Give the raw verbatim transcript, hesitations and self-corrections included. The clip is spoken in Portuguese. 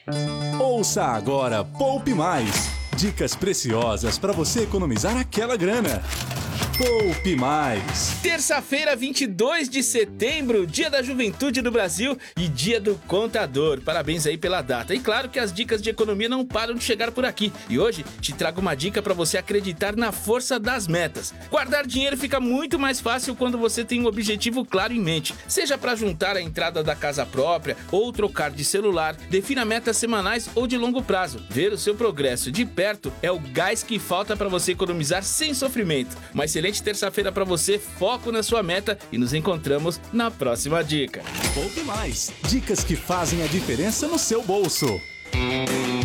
Ouça agora Poupe Mais. Dicas preciosas para você economizar aquela grana. Poupe Mais. Terça-feira, vinte e dois de setembro, Dia da Juventude do Brasil e Dia do Contador. Parabéns aí pela data. E claro que as dicas de economia não param de chegar por aqui. E hoje te trago uma dica para você acreditar na força das metas. Guardar dinheiro fica muito mais fácil quando você tem um objetivo claro em mente. Seja para juntar a entrada da casa própria ou trocar de celular, defina metas semanais ou de longo prazo. Ver o seu progresso de perto é o gás que falta para você economizar sem sofrimento. Uma excelente terça-feira para você, foco na sua meta e nos encontramos na próxima dica. Poupe Mais. Dicas que fazem a diferença no seu bolso.